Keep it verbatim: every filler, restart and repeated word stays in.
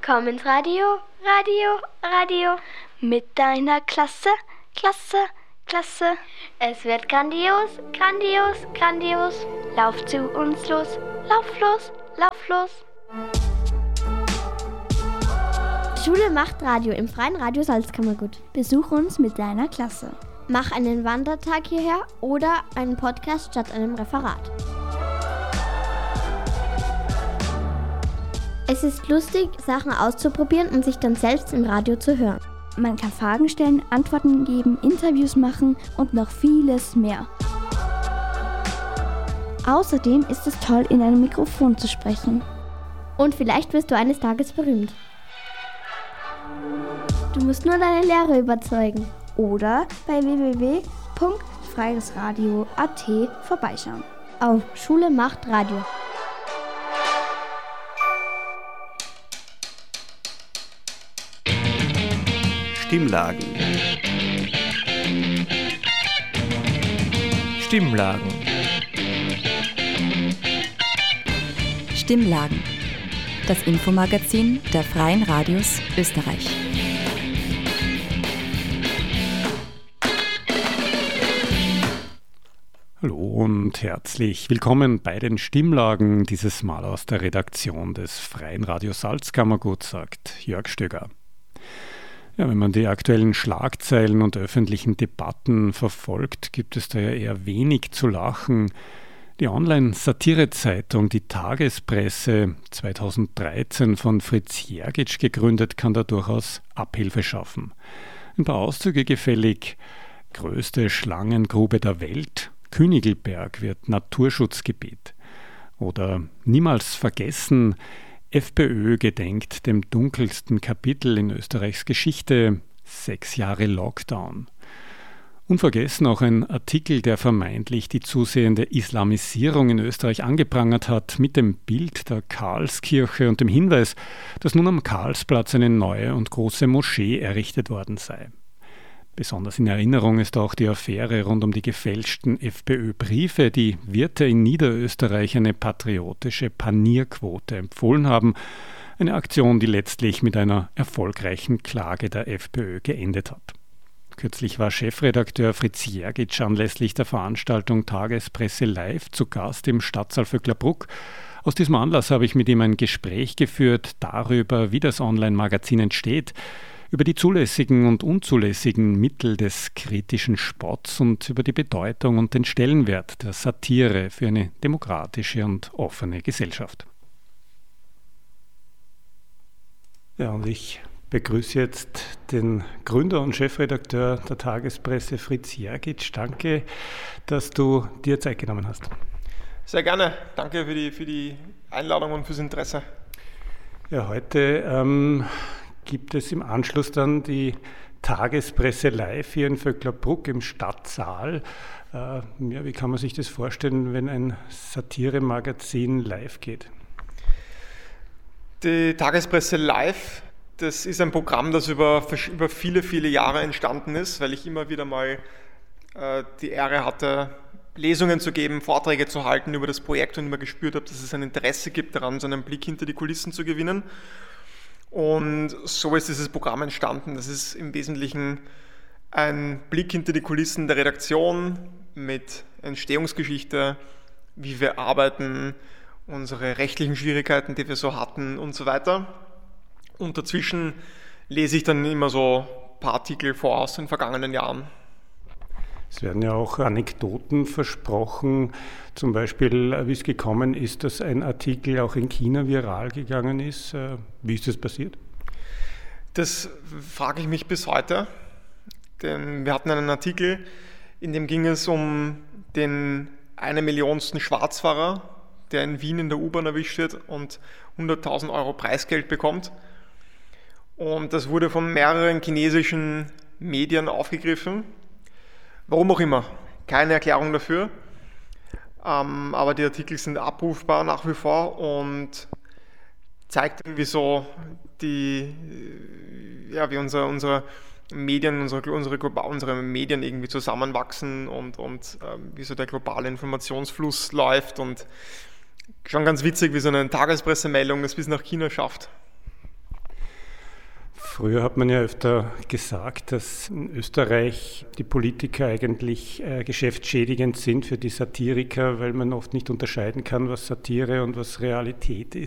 Komm ins Radio, Radio, Radio. Mit deiner Klasse, Klasse, Klasse. Es wird grandios, grandios, grandios. Lauf zu uns los, lauf los, lauf los. Schule macht Radio im Freien Radio Salzkammergut. Besuch uns mit deiner Klasse. Mach einen Wandertag hierher oder einen Podcast statt einem Referat. Es ist lustig, Sachen auszuprobieren und sich dann selbst im Radio zu hören. Man kann Fragen stellen, Antworten geben, Interviews machen und noch vieles mehr. Außerdem ist es toll, in einem Mikrofon zu sprechen. Und vielleicht wirst du eines Tages berühmt. Du musst nur deine Lehrer überzeugen. Oder bei w w w punkt freiesradio punkt a t vorbeischauen. Auf Schule macht Radio. Stimmlagen. Stimmlagen. Stimmlagen. Das Infomagazin der Freien Radios Österreich. Hallo und herzlich willkommen bei den Stimmlagen, dieses Mal aus der Redaktion des Freien Radio Salzkammergut, sagt Jörg Stöger. Ja, wenn man die aktuellen Schlagzeilen und öffentlichen Debatten verfolgt, gibt es da ja eher wenig zu lachen. Die Online-Satire-Zeitung Die Tagespresse, zweitausenddreizehn von Fritz Jergic gegründet, kann da durchaus Abhilfe schaffen. Ein paar Auszüge gefällig: größte Schlangengrube der Welt, Königelberg wird Naturschutzgebiet. Oder niemals vergessen, FPÖ gedenkt dem dunkelsten Kapitel in Österreichs Geschichte, sechs Jahre Lockdown. Unvergessen auch ein Artikel, der vermeintlich die zusehende Islamisierung in Österreich angeprangert hat, mit dem Bild der Karlskirche und dem Hinweis, dass nun am Karlsplatz eine neue und große Moschee errichtet worden sei. Besonders in Erinnerung ist auch die Affäre rund um die gefälschten FPÖ-Briefe, die Wirte in Niederösterreich eine patriotische Panierquote empfohlen haben. Eine Aktion, die letztlich mit einer erfolgreichen Klage der FPÖ geendet hat. Kürzlich war Chefredakteur Fritz Jergic anlässlich der Veranstaltung Tagespresse Live zu Gast im Stadtsaal Vöcklerbruck. Aus diesem Anlass habe ich mit ihm ein Gespräch geführt darüber, wie das Online-Magazin entsteht, über die zulässigen und unzulässigen Mittel des kritischen Spotts und über die Bedeutung und den Stellenwert der Satire für eine demokratische und offene Gesellschaft. Ja, und ich begrüße jetzt den Gründer und Chefredakteur der Tagespresse, Fritz Jergic. Danke, dass du dir Zeit genommen hast. Sehr gerne. Danke für die, für die Einladung und fürs Interesse. Ja, heute ähm, gibt es im Anschluss dann die Tagespresse Live hier in Vöcklerbruck im Stadtsaal. Äh, ja, wie kann man sich das vorstellen, wenn ein Satire-Magazin live geht? Die Tagespresse Live, das ist ein Programm, das über, über viele, viele Jahre entstanden ist, weil ich immer wieder mal äh, die Ehre hatte, Lesungen zu geben, Vorträge zu halten über das Projekt und immer gespürt habe, dass es ein Interesse gibt daran, so einen Blick hinter die Kulissen zu gewinnen. Und so ist dieses Programm entstanden. Das ist im Wesentlichen ein Blick hinter die Kulissen der Redaktion mit Entstehungsgeschichte, wie wir arbeiten, unsere rechtlichen Schwierigkeiten, die wir so hatten und so weiter. Und dazwischen lese ich dann immer so ein paar Artikel vor aus den vergangenen Jahren. Es werden ja auch Anekdoten versprochen, zum Beispiel, wie es gekommen ist, dass ein Artikel auch in China viral gegangen ist. Wie ist das passiert? Das frage ich mich bis heute, denn wir hatten einen Artikel, in dem ging es um den eine Millionsten Schwarzfahrer, der in Wien in der U-Bahn erwischt wird und hunderttausend Euro Preisgeld bekommt. Und das wurde von mehreren chinesischen Medien aufgegriffen. Warum auch immer, keine Erklärung dafür, ähm, aber die Artikel sind abrufbar nach wie vor und zeigt irgendwie so, die, ja, wie unser, unsere Medien, unsere, unsere, unsere Medien irgendwie zusammenwachsen und, und ähm, wie so der globale Informationsfluss läuft und schon ganz witzig, wie so eine Tagespressemeldung das bis nach China schafft. Früher hat man ja öfter gesagt, dass in Österreich die Politiker eigentlich äh, geschäftsschädigend sind für die Satiriker, weil man oft nicht unterscheiden kann, was Satire und was Realität ist.